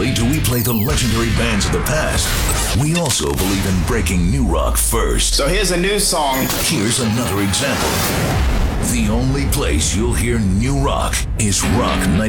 only do we play the legendary bands of the past, we also believe in breaking new rock first. So here's a new song. Here's another example. The only place you'll hear new rock is Rock